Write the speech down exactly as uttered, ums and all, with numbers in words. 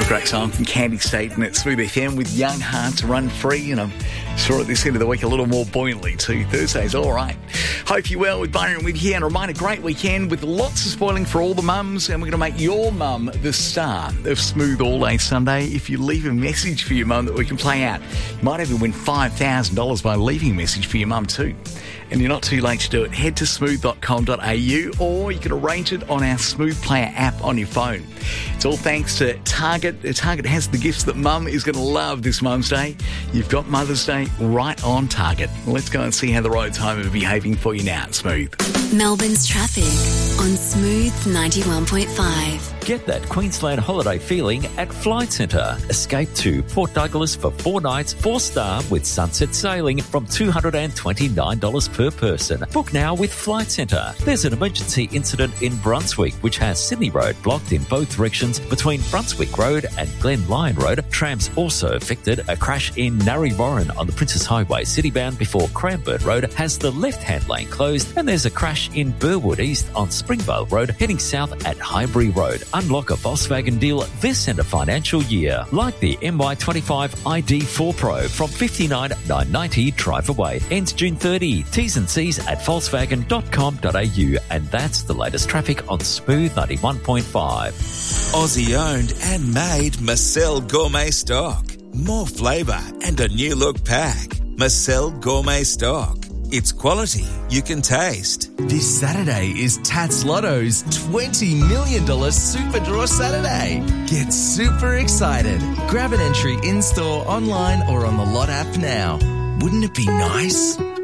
Great song from Candy State and at Smooth F M with Young Hearts Run Free, and I'm sure at this end of the week a little more buoyantly too. Thursday's all right. Hope you're well with Barney and with here, and a reminder, great weekend with lots of spoiling for all the mums, and we're going to make your mum the star of Smooth All Day Sunday. If you leave a message for your mum that we can play out, you might even win five thousand dollars by leaving a message for your mum too. And you're not too late to do it. Head to smooth dot com dot a u, or you can arrange it on our Smooth Player app on your phone. It's all thanks to Target. Target has the gifts that mum is going to love this Mum's Day. You've got Mother's Day right on Target. Let's go and see how the roads home are behaving for you now at Smooth. Melbourne's traffic on Smooth ninety-one point five. Get that Queensland holiday feeling at Flight Centre. Escape to Port Douglas for four nights, four star with sunset sailing from two hundred twenty-nine dollars per person. Book now with Flight Centre. There's an emergency incident in Brunswick which has Sydney Road blocked in both directions between Brunswick Road and Glen Lyon Road. Trams also affected. A crash in Narre on the Princess Highway citybound before Cranbourne Road has the left-hand lane closed, and there's a crash in Burwood East on Springvale Road heading south at Highbury Road. Unlock a Volkswagen deal this end of financial year, like the M Y twenty-five I D four Pro from fifty-nine thousand nine hundred ninety drive away. Ends June thirtieth. T's and C's at volkswagen dot com dot a u. And that's the latest traffic on Smooth ninety-one point five. Aussie owned and made Marcel Gourmet Stock. More flavour and a new look pack. Marcel Gourmet Stock. It's quality you can taste. This Saturday is Tats Lotto's twenty million dollars Super Draw Saturday. Get super excited. Grab an entry in-store, online or on the Lot app now. Wouldn't it be nice?